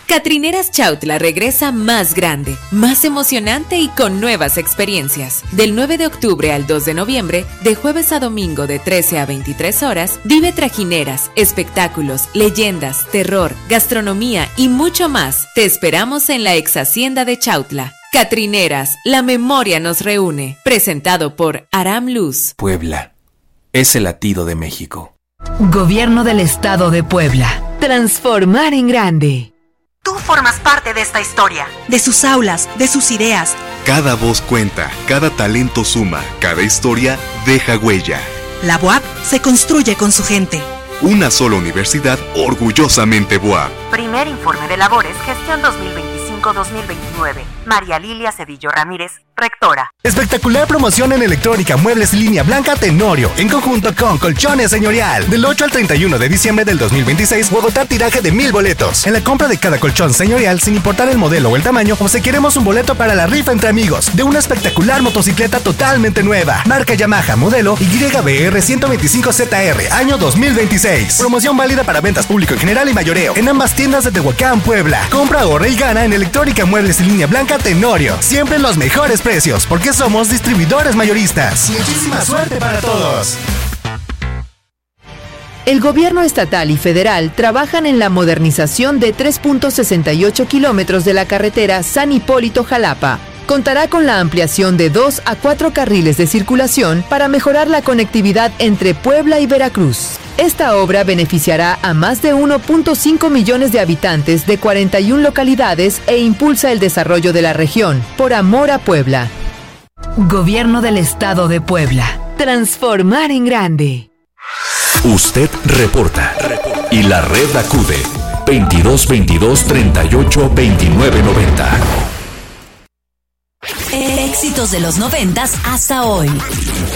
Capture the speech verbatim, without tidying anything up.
Catrineras Chautla regresa más grande, más emocionante y con nuevas experiencias. Del nueve de octubre al dos de noviembre, de jueves a domingo de trece a veintitrés horas, vive trajineras, espectáculos, leyendas, terror, gastronomía y mucho más. Te esperamos en la ex hacienda de Chautla. Catrineras, la memoria nos reúne. Presentado por Aram Luz. Puebla es el latido de México. Gobierno del Estado de Puebla. Transformar en grande. Tú formas parte de esta historia, de sus aulas, de sus ideas. Cada voz cuenta, cada talento suma, cada historia deja huella. La B U A P se construye con su gente. Una sola universidad orgullosamente B U A P. Primer informe de labores, gestión dos mil veinticinco dos mil veintinueve. María Lilia Cedillo Ramírez, rectora. Espectacular promoción en electrónica, muebles y línea blanca Tenorio, en conjunto con Colchones Señorial. Del ocho al treinta y uno de diciembre del dos mil veintiséis, Bogotá tiraje de mil boletos. En la compra de cada colchón señorial, sin importar el modelo o el tamaño, obsequiaremos un boleto para la rifa entre amigos de una espectacular motocicleta totalmente nueva. Marca Yamaha, modelo Y B R ciento veinticinco Z R, año dos mil veintiséis. Promoción válida para ventas público en general y mayoreo, en ambas tiendas de Tehuacán, Puebla. Compra, ahorra y gana en electrónica, muebles y línea blanca Tenorio. Siempre en los mejores precios, porque somos distribuidores mayoristas. Muchísima suerte para todos. El gobierno estatal y federal trabajan en la modernización de tres punto sesenta y ocho kilómetros de la carretera San Hipólito-Jalapa. Contará con la ampliación de dos a cuatro carriles de circulación para mejorar la conectividad entre Puebla y Veracruz. Esta obra beneficiará a más de uno punto cinco millones de habitantes de cuarenta y una localidades e impulsa el desarrollo de la región. Por amor a Puebla. Gobierno del Estado de Puebla. Transformar en grande. Usted reporta. Y la red acude. veintidós veintidós treinta y ocho veintinueve noventa. Éxitos de los noventas hasta hoy.